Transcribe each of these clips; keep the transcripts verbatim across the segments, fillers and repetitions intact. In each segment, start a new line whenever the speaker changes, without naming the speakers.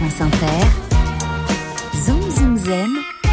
France Inter, Zoom Zoom Zen,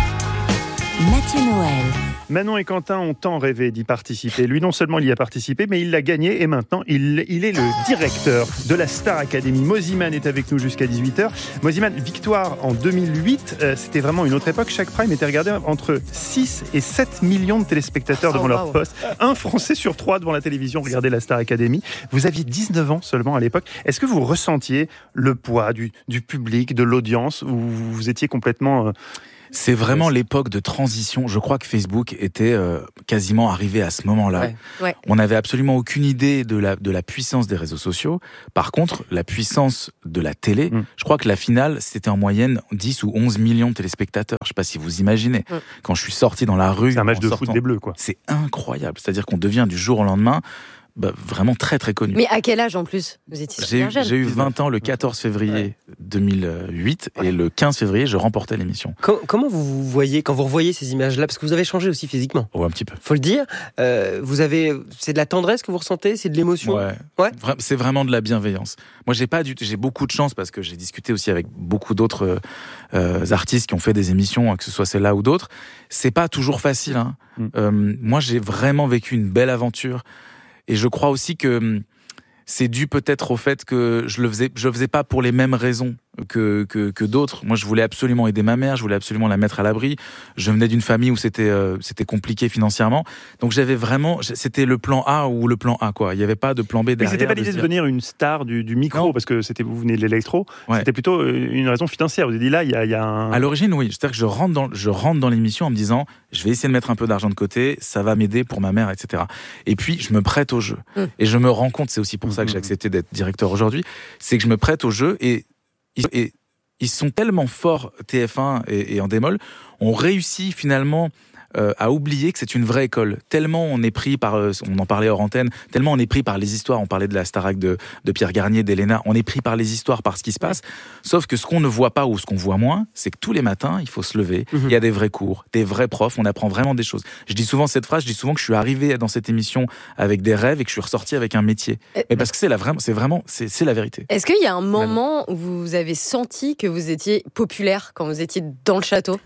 Mathieu Noël.
Manon et Quentin ont tant rêvé d'y participer. Lui, non seulement il y a participé, mais il l'a gagné et maintenant, il, il est le directeur de la Star Academy. Mosiman est avec nous jusqu'à dix-huit heures. Mosiman, victoire en deux mille huit, euh, c'était vraiment une autre époque. Chaque prime était regardé entre six et sept millions de téléspectateurs devant oh, leur wow. poste. Un Français sur trois devant la télévision regardait la Star Academy. Vous aviez dix-neuf ans seulement à l'époque. Est-ce que vous ressentiez le poids du, du public, de l'audience, ou vous étiez complètement... Euh,
C'est vraiment l'époque de transition. Je crois que Facebook était euh, quasiment arrivé à ce moment-là.
Ouais. Ouais.
On n'avait absolument aucune idée de la, de la puissance des réseaux sociaux. Par contre, la puissance de la télé, mmh. je crois que la finale, c'était en moyenne dix ou onze millions de téléspectateurs. Je ne sais pas si vous imaginez. Mmh. Quand je suis sorti dans la rue...
C'est un match de
sortant,
foot des Bleus, quoi.
C'est incroyable. C'est-à-dire qu'on devient du jour au lendemain... Bah, vraiment très très connu.
Mais à quel âge en plus? Vous étiez
j'ai,
super jeune.
J'ai eu vingt ans le quatorze février ouais. deux mille huit ouais. et le quinze février je remportais l'émission.
Com- comment vous vous voyez quand vous revoyez ces images-là, parce que vous avez changé aussi physiquement?
Oh, un petit peu.
Faut le dire. Euh, vous avez, c'est de la tendresse que vous ressentez, c'est de l'émotion.
Ouais. ouais. Vra- c'est vraiment de la bienveillance. Moi j'ai pas du, j'ai beaucoup de chance parce que j'ai discuté aussi avec beaucoup d'autres euh, artistes qui ont fait des émissions, que ce soit celle-là ou d'autres. C'est pas toujours facile. Hein. Mm. Euh, moi j'ai vraiment vécu une belle aventure. Et je crois aussi que c'est dû peut-être au fait que je le faisais, je le faisais pas pour les mêmes raisons que, que, que d'autres. Moi, je voulais absolument aider ma mère, je voulais absolument la mettre à l'abri. Je venais d'une famille où c'était, euh, c'était compliqué financièrement. Donc j'avais vraiment, c'était le plan A ou le plan A, quoi. Il n'y avait pas de plan B derrière.
Mais c'était pas l'idée de,
dire...
de devenir une star du, du micro, non. parce que c'était, vous venez de l'électro. Ouais. C'était plutôt une raison financière. Vous avez dit là, il y a, il y a un...
À l'origine, oui. C'est-à-dire que je rentre dans, je rentre dans l'émission en me disant, je vais essayer de mettre un peu d'argent de côté, ça va m'aider pour ma mère, et cetera. Et puis, je me prête au jeu. Mmh. Et je me rends compte, c'est aussi pour mmh. ça que j'ai accepté d'être directeur aujourd'hui, c'est que je me prête au jeu et, et ils sont tellement forts, T F un et, et Endemol, ont réussi finalement euh, à oublier que c'est une vraie école. Tellement on est pris par, euh, on en parlait hors antenne, tellement on est pris par les histoires, on parlait de la Starac de, de Pierre Garnier, d'Elena, on est pris par les histoires, par ce qui se passe, sauf que ce qu'on ne voit pas ou ce qu'on voit moins, c'est que tous les matins, il faut se lever, mmh. il y a des vrais cours, des vrais profs, on apprend vraiment des choses. Je dis souvent cette phrase, je dis souvent que je suis arrivé dans cette émission avec des rêves et que je suis ressorti avec un métier. Et Mais parce que c'est la, vraiment, c'est vraiment, c'est, c'est la vérité.
Est-ce qu'il y a un moment où vous avez senti que vous étiez populaire quand vous étiez dans le château?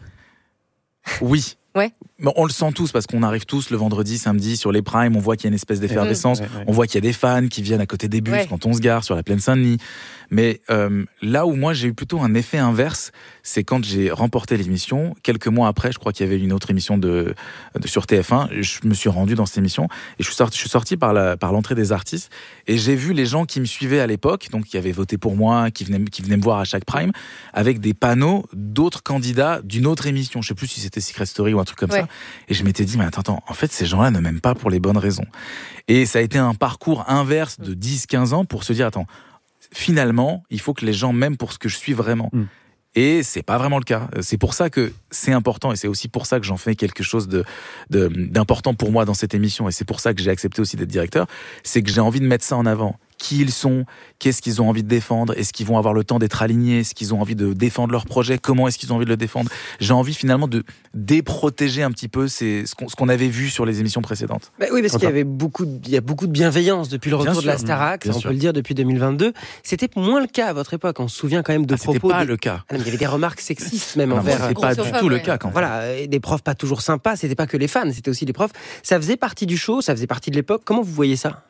Oui.
Ouais.
Bon, on le sent tous parce qu'on arrive tous le vendredi, samedi sur les primes, on voit qu'il y a une espèce d'effervescence, mmh. ouais, ouais. on voit qu'il y a des fans qui viennent à côté des bus ouais. quand on se gare sur la plaine Saint-Denis. Mais euh, là où moi j'ai eu plutôt un effet inverse, c'est quand j'ai remporté l'émission. Quelques mois après, je crois qu'il y avait une autre émission de, de sur T F un. Je me suis rendu dans cette émission et je suis sorti, je suis sorti par, la, par l'entrée des artistes et j'ai vu les gens qui me suivaient à l'époque, donc qui avaient voté pour moi, qui venaient, qui venaient me voir à chaque prime, avec des panneaux d'autres candidats d'une autre émission. Je sais plus si c'était Secret Story ou un truc comme ouais. ça. Et je m'étais dit, mais attends, attends, en fait, ces gens-là ne m'aiment pas pour les bonnes raisons. Et ça a été un parcours inverse de dix quinze ans pour se dire, attends, finalement, il faut que les gens m'aiment pour ce que je suis vraiment. Mm. Et c'est pas vraiment le cas. C'est pour ça que c'est important et c'est aussi pour ça que j'en fais quelque chose de, de, d'important pour moi dans cette émission et c'est pour ça que j'ai accepté aussi d'être directeur. C'est que j'ai envie de mettre ça en avant. Qui ils sont, qu'est-ce qu'ils ont envie de défendre, est-ce qu'ils vont avoir le temps d'être alignés, est-ce qu'ils ont envie de défendre leur projet, comment est-ce qu'ils ont envie de le défendre. J'ai envie finalement de déprotéger un petit peu ces, ce, qu'on, ce qu'on avait vu sur les émissions précédentes.
Bah oui, parce enfin. qu'il y avait beaucoup, de, il y a beaucoup de bienveillance depuis le retour de la Starac, on sûr. peut le dire depuis deux mille vingt-deux. C'était moins le cas à votre époque. On se souvient quand même de
ah,
propos.
C'était pas
des...
le cas.
Ah, il y avait des remarques sexistes même non, envers.
C'était pas du tout le cas quand même.
Voilà, des profs pas toujours sympas. C'était pas que les fans, c'était aussi les profs. Ça faisait partie du show, ça faisait partie de l'époque. Comment vous voyez ça?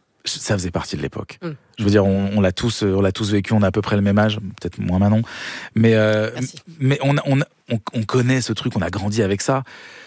Ça faisait partie de l'époque. Mm. Je veux dire, on, on l'a tous, on l'a tous vécu. On a à peu près le même âge, peut-être moins Manon, mais euh, mais on, on on on connaît ce truc. On a grandi avec ça.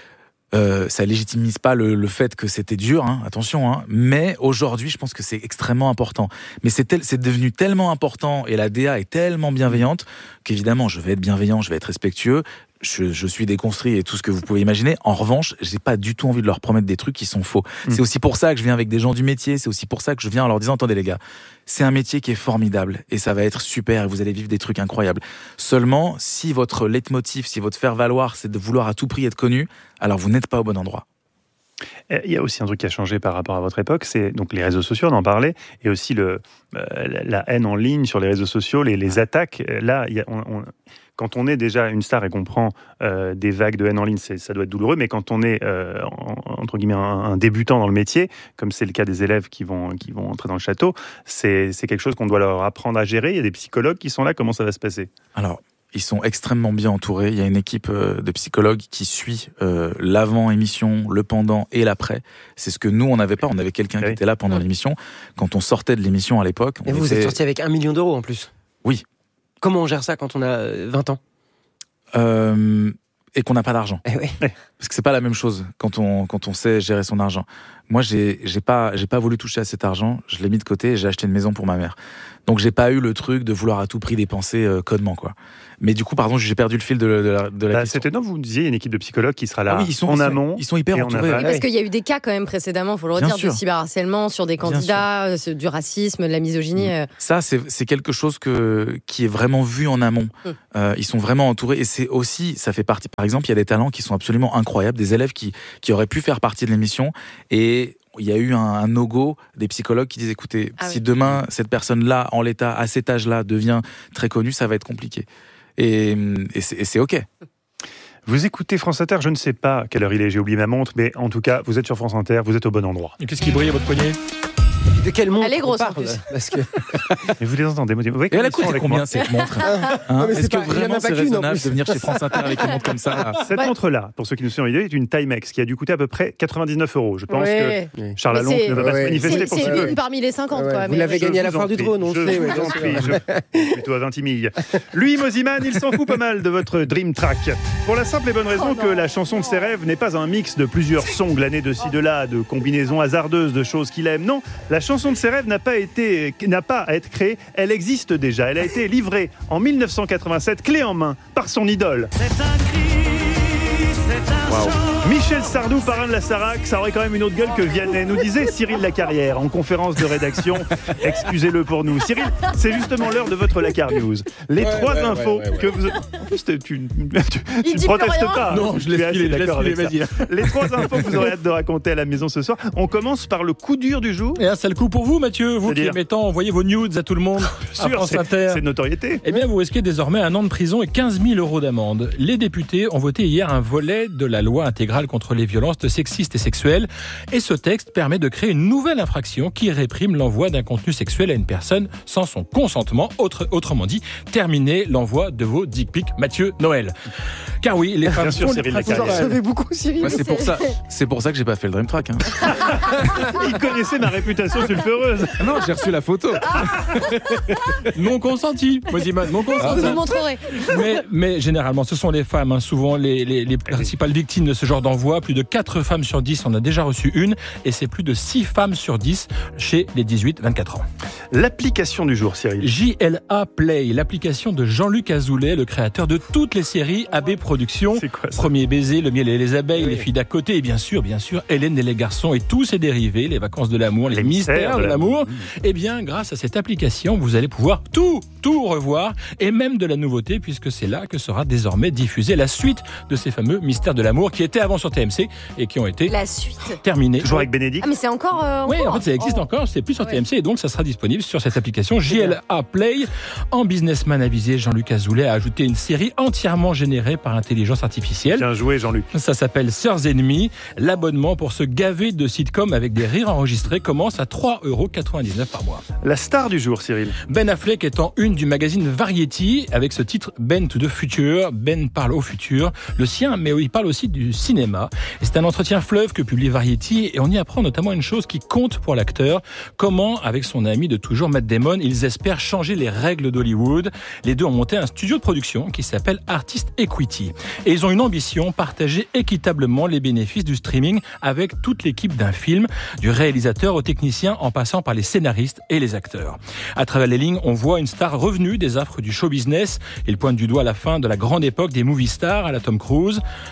Euh, ça légitimise pas le, le fait que c'était dur, hein, attention. Hein, mais aujourd'hui, je pense que c'est extrêmement important. Mais c'est, tel, c'est devenu tellement important et la D A est tellement bienveillante qu'évidemment, je vais être bienveillant, je vais être respectueux. Je, je suis déconstruit et tout ce que vous pouvez imaginer. En revanche, j'ai pas du tout envie de leur promettre des trucs qui sont faux. Mmh. C'est aussi pour ça que je viens avec des gens du métier. C'est aussi pour ça que je viens en leur disant, attendez les gars, c'est un métier qui est formidable et ça va être super et vous allez vivre des trucs incroyables. Seulement, si votre leitmotiv, si votre faire-valoir, c'est de vouloir à tout prix être connu, alors vous n'êtes pas au bon endroit.
Il y a aussi un truc qui a changé par rapport à votre époque, c'est donc les réseaux sociaux, on en parlait, et aussi le, euh, la haine en ligne sur les réseaux sociaux, les, les attaques. Là, il y a, on, on, quand on est déjà une star et qu'on prend euh, des vagues de haine en ligne, c'est, ça doit être douloureux, mais quand on est, euh, en, entre guillemets, un, un débutant dans le métier, comme c'est le cas des élèves qui vont, qui vont entrer dans le château, c'est, c'est quelque chose qu'on doit leur apprendre à gérer. Il y a des psychologues qui sont là, comment ça va se passer ?
Alors, ils sont extrêmement bien entourés. Il y a une équipe de psychologues qui suit euh, l'avant-émission, le pendant et l'après. C'est ce que nous, on n'avait pas. On avait quelqu'un oui. qui était là pendant l'émission. Quand on sortait de l'émission à l'époque...
Et vous, était... vous êtes sorti avec un million d'euros en plus.
Oui.
Comment on gère ça quand on a vingt ans
euh, Et qu'on n'a pas d'argent.
Eh oui.
Parce que c'est pas la même chose quand on, quand on sait gérer son argent. Moi, j'ai, j'ai pas, j'ai pas voulu toucher à cet argent. Je l'ai mis de côté et j'ai acheté une maison pour ma mère. Donc, j'ai pas eu le truc de vouloir à tout prix dépenser euh, connement, quoi. Mais du coup, pardon, j'ai perdu le fil de, de la, de la
bah,
question.
C'était non, vous me disiez, il y a une équipe de psychologues qui sera là
ah oui, ils sont,
en
ils
amont.
Sont, ils sont hyper entourés.
Oui, parce qu'il y a eu des cas quand même précédemment, il faut le redire, de cyberharcèlement sur des candidats, du racisme, de la misogynie.
Mmh. Ça, c'est, c'est quelque chose que, qui est vraiment vu en amont. Mmh. Euh, ils sont vraiment entourés. Et c'est aussi, ça fait partie, par exemple, il y a des talents qui sont absolument incroyables, des élèves qui, qui auraient pu faire partie de l'émission. Et il y a eu un, un no-go des psychologues qui disent, écoutez, ah si oui. demain, cette personne-là, en l'état, à cet âge-là, devient très connue, ça va être compliqué. Et, et, c'est, et c'est OK.
Vous écoutez France Inter, je ne sais pas à quelle heure il est, j'ai oublié ma montre, mais en tout cas, vous êtes sur France Inter, vous êtes au bon endroit.
Et qu'est-ce qui brille à votre poignet ?
De quelle montre ?
Elle est grosse
parle,
en plus.
Parce que...
Mais vous les entendez. Vous voyez
et elle a coûté combien moi cette montre hein non, Est-ce que pas, vraiment c'est raisonnable de venir chez France Inter avec une montre comme ça ?
Cette ouais. montre-là, pour ceux qui nous suivent en vidéo, est une Timex qui a dû coûter à peu près quatre-vingt-dix-neuf euros. Je pense ouais. que Charles Alonso ne va pas ouais. se manifester
c'est,
pour
c'est
ce
une parmi les cinquante.
Ouais.
Quoi,
vous
mais
l'avez
ouais.
gagné à la fin du trône, on le sait.
Je vous en prie, je plutôt à vingt milles. Lui, Mosiman, il s'en fout pas mal de votre Dream Track. Pour la simple et bonne raison oh que la chanson de ses rêves n'est pas un mix de plusieurs sons glanés de ci de là, de combinaisons hasardeuses, de choses qu'il aime. Non, la chanson de ses rêves n'a pas été n'a pas à être créée, elle existe déjà. Elle a été livrée en dix-neuf cent quatre-vingt-sept, clé en main, par son idole. C'est un cri, c'est un wow. Michel Sardou, parrain de la Starac, ça aurait quand même une autre gueule que Vianney, nous disait Cyril Lacarrière en conférence de rédaction. Excusez-le pour nous. Cyril, c'est justement l'heure de votre Lacar News. Les ouais, trois ouais, infos ouais, ouais, ouais. que vous... En plus, tu, tu, tu, tu ne protestes pas.
Non, je laisse filer, d'accord avec ça.
Les trois infos que vous aurez hâte de raconter à la maison ce soir. On commence par le coup dur du jour.
Et un sale coup pour vous, Mathieu. Vous C'est-à-dire... qui aimez tant envoyer vos nudes à tout le monde
sur
France Inter.
C'est notoriété.
Eh bien, vous risquez désormais un an de prison et quinze mille euros d'amende. Les députés ont voté hier un volet de la loi intégrale contre les violences sexistes et sexuelles. Et ce texte permet de créer une nouvelle infraction qui réprime l'envoi d'un contenu sexuel à une personne sans son consentement. Autre, autrement dit, terminer l'envoi de vos dick pics. Mathieu Noël. Car oui, les femmes
sont les
Vous en savez beaucoup, Cyril.
Ouais, c'est, pour ça, c'est pour ça que j'ai pas fait le Dream Track. Hein.
Il connaissait ma réputation sulfureuse.
Non, j'ai reçu la photo.
Non consenti. Mosiman, non consenti.
Vous nous montrerez.
Mais, mais généralement, ce sont les femmes, hein, souvent les, les, les principales victimes de ce genre d'envoi. Plus de quatre femmes sur dix en a déjà reçu une. Et c'est plus de six femmes sur dix chez les dix-huit vingt-quatre ans.
L'application du jour, Cyril.
J L A Play, l'application de Jean-Luc Azoulay, le créateur de toutes les séries A B Productions.
C'est quoi ça ?
Premier baiser, Le miel et les abeilles, oui. Les filles d'à côté, et bien sûr, bien sûr, Hélène et les garçons et tous ses dérivés, les vacances de l'amour, les, les mystères, mystères de, de l'amour. l'amour. Eh bien, grâce à cette application, vous allez pouvoir tout, tout revoir, et même de la nouveauté, puisque c'est là que sera désormais diffusée la suite de ces fameux mystères de l'amour qui étaient avant sur T M C et qui ont été
la suite.
terminés.
Toujours avec Bénédicte.
Ah, mais c'est encore. Euh,
oui, en fait, ça existe oh. encore, c'est plus sur ouais. T M C, et donc ça sera disponible sur cette application J L A Play. En businessman avisé, Jean-Luc Azoulay a ajouté une série entièrement générée par intelligence artificielle.
Bien joué, Jean-Luc.
Ça s'appelle Sœurs ennemies. L'abonnement pour se gaver de sitcom avec des rires enregistrés commence à trois euros quatre-vingt-dix-neuf par mois.
La star du jour, Cyril.
Ben Affleck est en une du magazine Variety avec ce titre Ben to the Future. Ben parle au futur, le sien, mais il parle aussi du cinéma. Et c'est un entretien fleuve que publie Variety et on y apprend notamment une chose qui compte pour l'acteur. Comment, avec son ami de toujours Matt Damon, ils espèrent changer les règles d'Hollywood. Les deux ont monté un studio de production qui s'appelle Artist Equity. Et ils ont une ambition, partager équitablement les bénéfices du streaming avec toute l'équipe d'un film, du réalisateur au technicien en passant par les scénaristes et les acteurs. À travers les lignes, on voit une star revenue des affres du show business. Il pointe du doigt la fin de la grande époque des movie stars à la Tom Cruise. Un Ben Affleck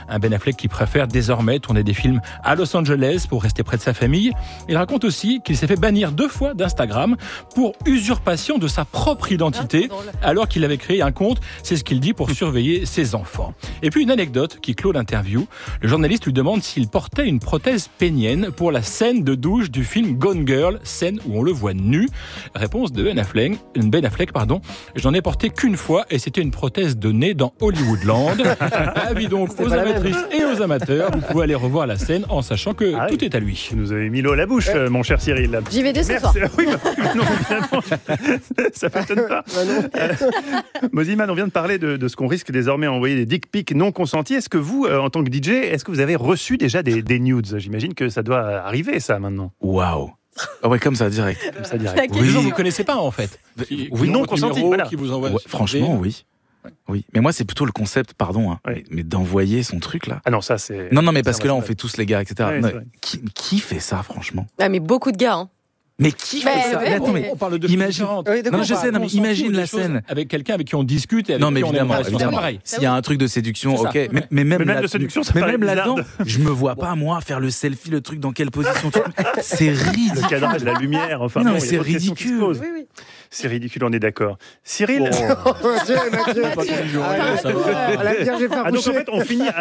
Affleck qui préfère désormais tourner des films à Los Angeles pour rester près de sa famille. Il raconte aussi qu'il s'est fait bannir deux fois d'Instagram pour usurpation de sa propre identité alors qu'il avait créé un compte, c'est ce qu'il dit, pour surveiller ses enfants. Et puis une anecdote qui clôt l'interview. Le journaliste lui demande s'il portait une prothèse pénienne pour la scène de douche du film Gone Girl, scène où on le voit nu. Réponse de Ben Affleck, Ben Affleck pardon. Je n'en ai porté qu'une fois et c'était une prothèse de nez dans Hollywoodland. Avis donc aux amatrices et aux amateurs, vous pouvez aller revoir la scène en sachant que ah, tout oui. est à lui.
Vous nous avez mis l'eau à la bouche, ouais. mon cher Cyril.
J'y vais dès ce soir.
Oui, bah, non, évidemment, ça ne m'étonne pas. Euh, Mosiman, on vient de parler de, de ce qu'on risque désormais d'envoyer des dick pics non consentis. Est-ce que vous, euh, en tant que D J, est-ce que vous avez reçu déjà des, des nudes ? J'imagine que ça doit arriver, ça, maintenant.
Waouh. Ah ouais, comme ça, direct.
Comme ça, direct.
Oui. Les gens, vous ne connaissez pas, en fait.
Qui, oui, non consentis, voilà.
Qui vous envoie
ouais, franchement, oui. Oui, mais moi c'est plutôt le concept, pardon, hein, oui. mais, mais d'envoyer son truc là.
Ah non, ça c'est.
Non, non, mais parce que là on fait tous les gars, et cetera.
Ouais,
non, qui, qui fait ça, franchement ?
Ah, mais beaucoup de gars, hein.
Mais qui
mais
fait ça ?
mais
mais attends, mais
on parle de
imagine.
Oui,
non, je sais, non, mais imagine la scène
avec quelqu'un avec qui on discute et avec
non, mais
qui on
évidemment,
est
évidemment.
pareil.
S'il y a un truc de séduction, ok.
Ouais.
Mais, mais même,
mais même
là,
de séduction, ça
mais même
là-dedans,
je me vois pas moi faire le selfie, le truc dans quelle position. C'est ridicule.
Le cadrage, la lumière, enfin.
Non,
bon,
mais c'est ridicule.
Oui, oui.
C'est ridicule, on est d'accord. Cyril.
Oh, Mathieu, Mathieu. Ah, donc en fait, on finit.